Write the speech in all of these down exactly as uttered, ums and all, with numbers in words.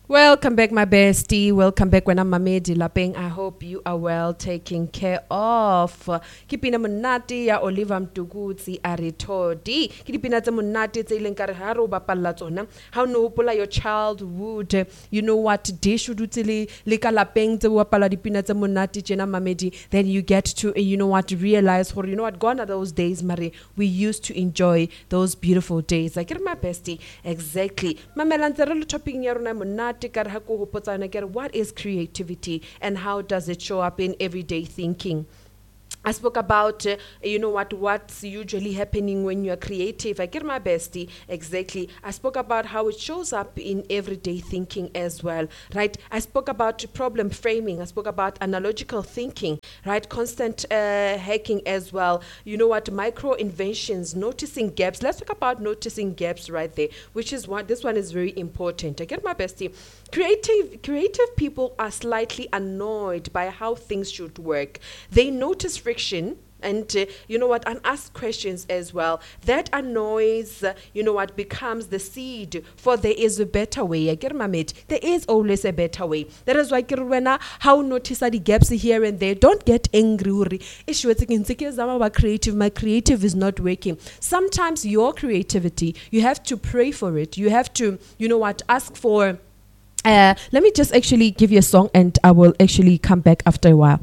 Welcome back, my bestie. Welcome back when I'm Mamedi Lapeng. I hope you are well taken care of. Kipina monate ya Oliver Mtukudzi Aritodi. Kipina tse monate tse ileng kare ha ro bapalla tsona. How no hopola your childhood. You know what dish o dutse le le ka lapeng tse bapala dipina tse monate tjena Mamedi. Then you get to you know what realize or you know what gone are those days mare we used to enjoy those beautiful days. Like my bestie exactly. Mamela ntse re le topic ya rona monate. What is creativity and how does it show up in everyday thinking? I spoke about, uh, you know what, what's usually happening when you're creative. I get my bestie, exactly. I spoke about how it shows up in everyday thinking as well, right? I spoke about problem framing. I spoke about analogical thinking, right? Constant uh, hacking as well. You know what, micro inventions, noticing gaps. Let's talk about noticing gaps right there, which is what, this one is very important. I get my bestie. Creative, creative people are slightly annoyed by how things should work. They notice friction and uh, you know what, and ask questions as well. That annoys, uh, you know what, becomes the seed for there is a better way. I get my mate. There is always a better way. That is why Kirwena, how notice the gaps here and there. Don't get angry. Creative. My creative is not working. Sometimes your creativity, you have to pray for it. You have to, you know what, ask for. Uh, let me just actually give you a song and I will actually come back after a while.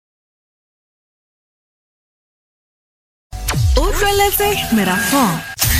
Utlweletse Merafong